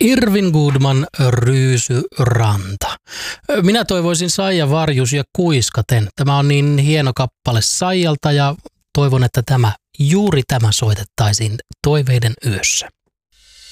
Irvin Goodman, Ryysyranta. Minä toivoisin Saija Varjus ja Kuiskaten. Tämä on niin hieno kappale Saijalta ja toivon, että juuri tämä soitettaisiin Toiveiden yössä.